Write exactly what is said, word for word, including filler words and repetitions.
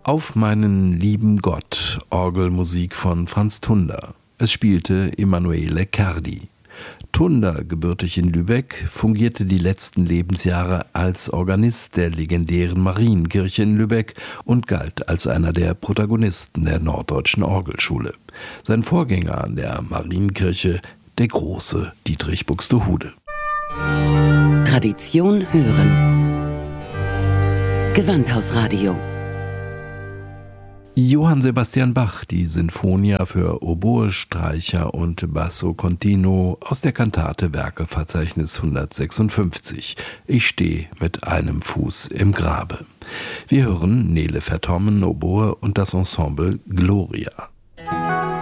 Auf meinen lieben Gott, Orgelmusik von Franz Tunder. Es spielte Emanuele Cardi. Tunder, gebürtig in Lübeck, fungierte die letzten Lebensjahre als Organist der legendären Marienkirche in Lübeck und galt als einer der Protagonisten der Norddeutschen Orgelschule. Sein Vorgänger an der Marienkirche, der große Dietrich Buxtehude. Tradition hören. Gewandhausradio. Johann Sebastian Bach, die Sinfonia für Oboe, Streicher und Basso Continuo aus der Kantate Werkeverzeichnis hundertsechsundfünfzig. Ich stehe mit einem Fuß im Grabe. Wir hören Nele Vertommen, Oboe und das Ensemble Gloria.